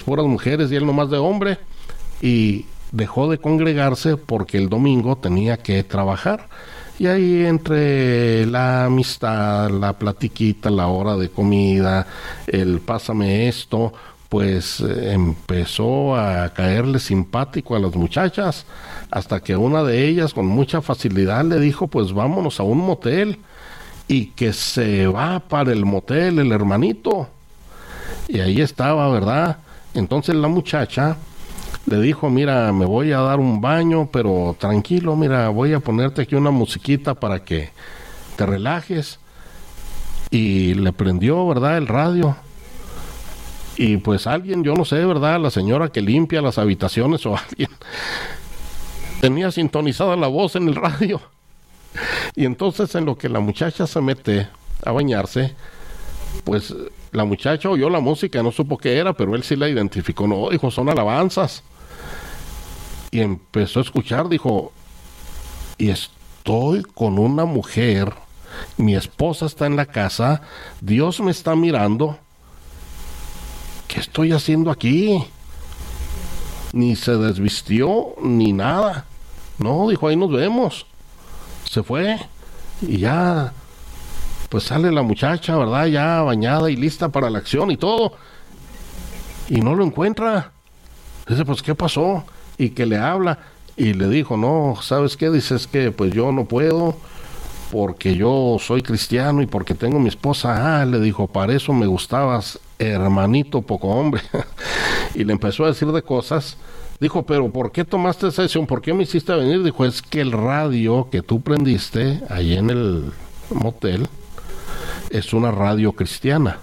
puras mujeres y él nomás de hombre, y dejó de congregarse porque el domingo tenía que trabajar. Y ahí entre la amistad, la platiquita, la hora de comida, el pásame esto, pues empezó a caerle simpático a las muchachas, hasta que una de ellas con mucha facilidad le dijo, pues vámonos a un motel, y que se va para el motel el hermanito. Y ahí estaba, ¿verdad? Entonces la muchacha le dijo, mira, me voy a dar un baño, pero tranquilo, mira, voy a ponerte aquí una musiquita para que te relajes. Y le prendió, ¿verdad?, el radio. Y pues alguien, yo no sé, ¿verdad?, la señora que limpia las habitaciones o alguien, tenía sintonizada la voz en el radio. Y entonces en lo que la muchacha se mete a bañarse, pues la muchacha oyó la música, no supo qué era, pero él sí la identificó. No, dijo, son alabanzas. Y empezó a escuchar, dijo, y estoy con una mujer, mi esposa está en la casa, Dios me está mirando, ¿qué estoy haciendo aquí? Ni se desvistió, ni nada. No, dijo, ahí nos vemos. Se fue, y ya, pues sale la muchacha, ¿verdad?, ya bañada y lista para la acción y todo, y no lo encuentra. Dice, pues, ¿qué pasó? Y que le habla, y le dijo, no, ¿sabes qué? Dice, es que pues yo no puedo, porque yo soy cristiano y porque tengo mi esposa. Ah, le dijo, para eso me gustabas, hermanito poco hombre. Y le empezó a decir de cosas. Dijo, pero ¿por qué tomaste esa decisión? ¿Por qué me hiciste venir? Dijo, es que el radio que tú prendiste ahí en el motel es una radio cristiana.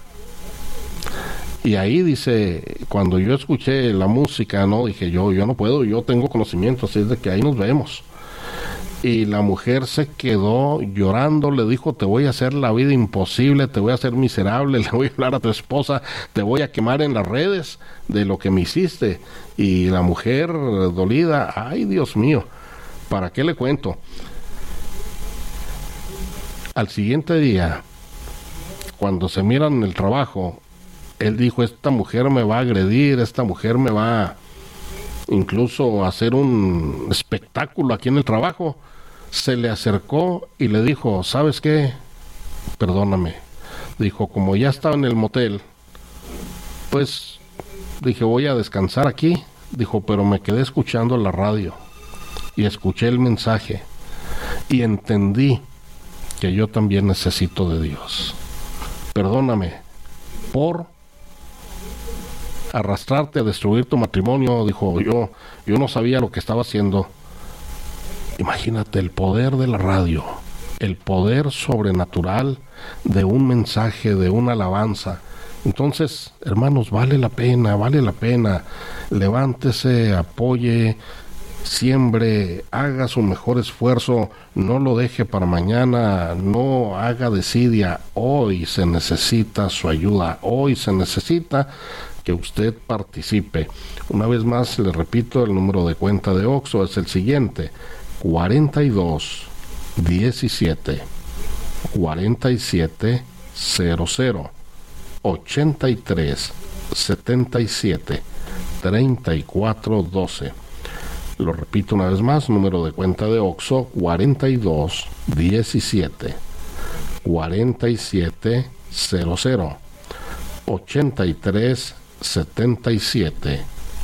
Y ahí dice, cuando yo escuché la música, no, dije yo no puedo, yo tengo conocimiento, así es de que ahí nos vemos. Y la mujer se quedó llorando, le dijo, te voy a hacer la vida imposible, te voy a hacer miserable, le voy a hablar a tu esposa, te voy a quemar en las redes de lo que me hiciste. Y la mujer dolida, ay Dios mío, ¿para qué le cuento? Al siguiente día, cuando se miran en el trabajo, él dijo, esta mujer me va a agredir, esta mujer me va incluso a hacer un espectáculo aquí en el trabajo. Se le acercó y le dijo, ¿sabes qué? Perdóname. Dijo, como ya estaba en el motel, pues dije, voy a descansar aquí. Dijo, pero me quedé escuchando la radio y escuché el mensaje y entendí que yo también necesito de Dios. Perdóname por arrastrarte a destruir tu matrimonio. Dijo, yo no sabía lo que estaba haciendo. Imagínate el poder de la radio, el poder sobrenatural de un mensaje, de una alabanza. Entonces, hermanos, vale la pena, levántese, apoye, siembre, haga su mejor esfuerzo, no lo deje para mañana, no haga desidia. Hoy se necesita su ayuda, hoy se necesita que usted participe. Una vez más, le repito, el número de cuenta de OXXO es el siguiente: 42 17 47 00 83 77 34 12. Lo repito una vez más, número de cuenta de OXXO: 42 17 47 00 83 77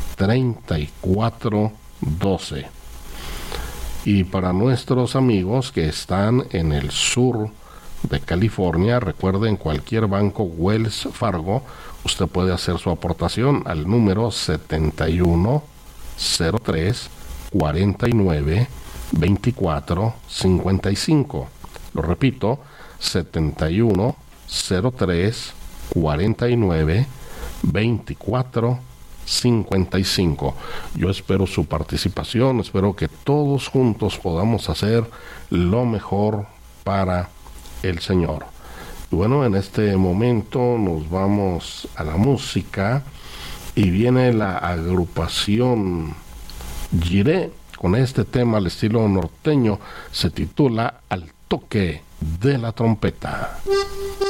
34 12. Y para nuestros amigos que están en el sur de California, recuerden, cualquier banco Wells Fargo, usted puede hacer su aportación al número 71 03 49 24 55. Lo repito, 71 03 49 24 55. Yo espero su participación, espero que todos juntos podamos hacer lo mejor para el Señor. Y bueno, en este momento nos vamos a la música y viene la agrupación Jiré con este tema al estilo norteño, se titula Al toque de la trompeta.